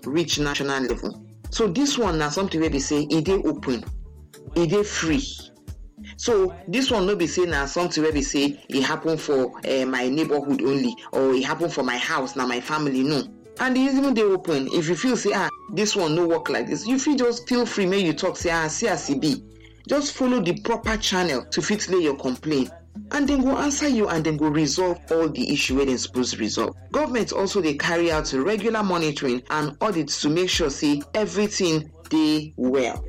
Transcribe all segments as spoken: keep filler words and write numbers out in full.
reach national level. So this one na something wey be say e dey open, e dey free. So this one no be say na something wey be say e happen for uh, my neighborhood only, or e happen for my house, na my family, no. And e even dey open. If you feel say ah this one no work like this, you feel just feel free, make you talk, say ah see as e be. Just follow the proper channel to fit lay your complaint, and then go answer you, and then go resolve all the issue where they supposed to resolve. Government also they carry out regular monitoring and audits to make sure say everything dey well.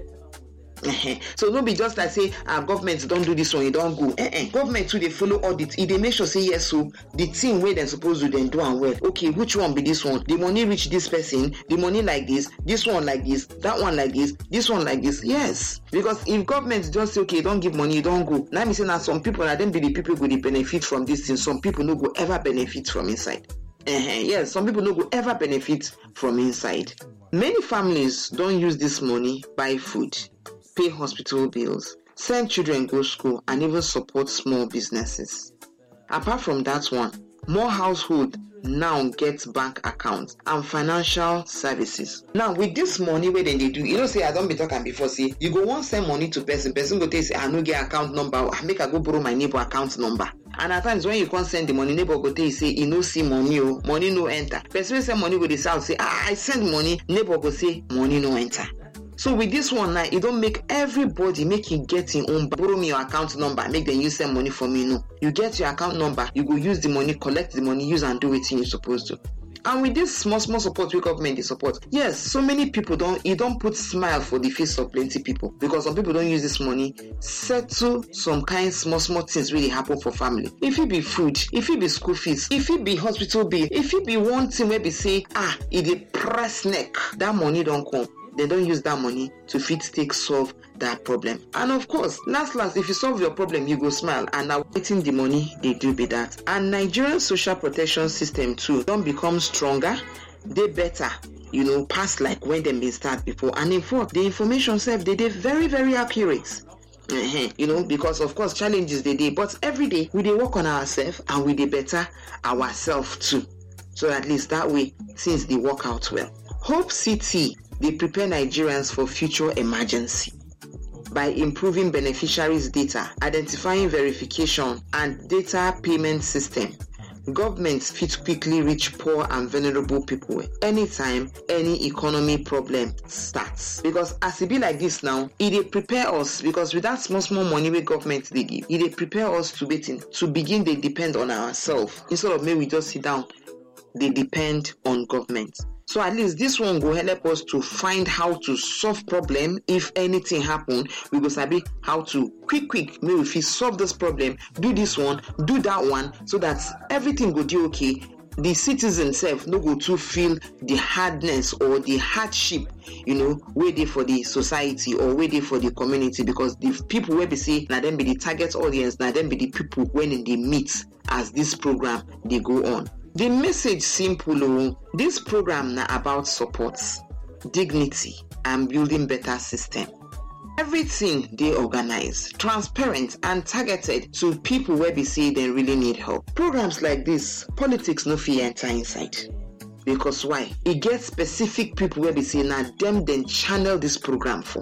So no be just like say our uh, government don't do this one, you don't go. Eh, eh. Government too they follow audit. If they make sure say yes, so the thing where they supposed to then do and well. Okay, which one be this one? The money reach this person, the money like this, this one like this, that one like this, this one like this. Yes, because if government just say okay, don't give money, you don't go. Now me say now some people, now them be the people who they benefit from this thing. Some people no go ever benefit from inside. Uh-huh. Yes, some people no go ever benefit from inside. Many families don't use this money buy food, pay hospital bills, send children go school, and even support small businesses. Apart from that one, more households now get bank accounts and financial services. Now with this money where they do, you know say I don't be talking before, say you go want send money to person, person go tell say I no get account number, I make I go borrow my neighbor account number. And at times when you can't send the money, neighbor go tell you say you no see money, oh, money no enter. Person will send money go the south, say ah I send money, neighbor go say money no enter. So with this one now, you don't make everybody make you get your own, borrow me your account number, make them use send money for me. No, you get your account number, you go use the money, collect the money, use and do what you're supposed to. And with this small small support we government they support, yes, so many people don't you don't put smile for the face of plenty people, because some people don't use this money settle some kind small small things really happen for family. If it be food, if it be school fees, if it be hospital bill, if it be one thing where be say ah it dey press neck, that money don't come. They don't use that money to fit take solve that problem. And of course, last last, if you solve your problem, you go smile. And now waiting the money, they do be that. And Nigerian social protection system too don't become stronger, they better, you know, pass like when they been start before. And in fact, the information self they did very, very accurate. Uh-huh. You know, because of course challenges they did, but every day we they work on ourselves and we they better ourselves too. So at least that way, since they work out well. Hope City, they prepare Nigerians for future emergency by improving beneficiaries' data, identifying verification, and data payment system. Governments fit quickly reach poor and vulnerable people anytime any economy problem starts. Because as it be like this now, it they prepare us, because with that small small money we government they give, it they prepare us to waiting to begin they depend on ourselves instead of maybe we just sit down. They depend on government. So at least this one will help us to find how to solve problem. If anything happen, we go sabi how to quick quick maybe if we solve this problem, do this one, do that one, so that everything go do okay. The citizen self no go to feel the hardness or the hardship, you know, where they for the society or where they for the community, because the people where they say now them be the target audience, now them be the people when they meet as this program they go on. The message simple, oh, this program na about support, dignity, and building better system. Everything they organize, transparent and targeted to people where they say they really need help. Programs like this, politics no fit enter inside. Because why? It gets specific people where they say now them then channel this program for.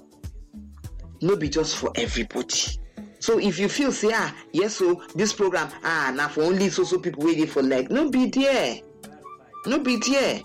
No be just for everybody. So if you feel say ah yes so this program ah now for only so so people waiting for like no be there, no be there,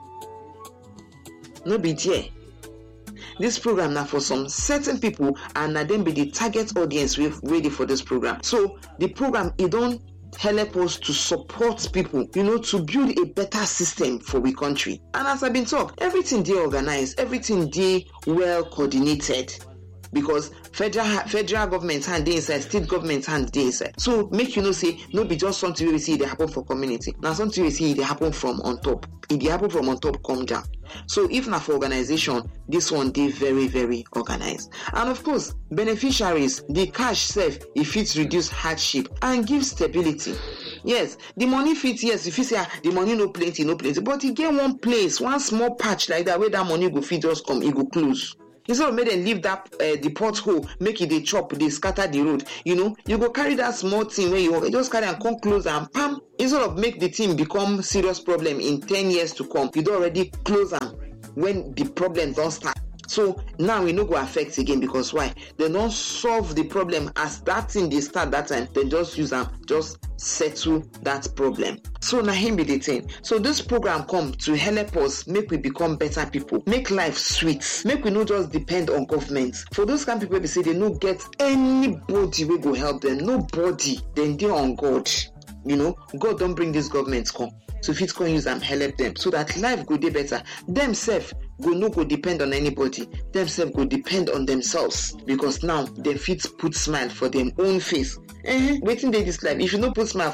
no be there. This program now for some certain people and now then be the target audience we ready for this program. So the program it don't help us to support people, you know, to build a better system for we country. And as I've been talk, everything they organized, everything they well coordinated. Because federal federal government hand dey inside, state government hand dey inside. So make you know say no be just something we see they happen for community. Now something we see they happen from on top. If they happen from on top, come down. So if not for organization, this one they very very organized. And of course, beneficiaries, the cash self, if it reduce hardship and give stability. Yes, the money fit, yes, if you say ah, the money no plenty, no plenty, but you get one place, one small patch like that where that money go fit just come, it go close. Instead of make them leave that uh, the pothole, make it they chop, they scatter the road. You know, you go carry that small thing where you just carry and come close and pam. Instead of make the thing become serious problem in ten years to come, you don't already close them. when the problem don start. So now we no go affect again, because why? They don't solve the problem as that thing they start that time. They just use them, just settle that problem. So now him be the thing. So this program come to help us make we become better people, make life sweet, make we not just depend on government. For those kind of people, we say they no get anybody will go help them. Nobody. Then they on God. You know, God don't bring this government come. So if it's going to use them, help them so that life go dey better. Themselves go no go depend on anybody. Themselves go depend on themselves, because now they fit put smile for them own face. Eh, waiting day this life. If you no put smile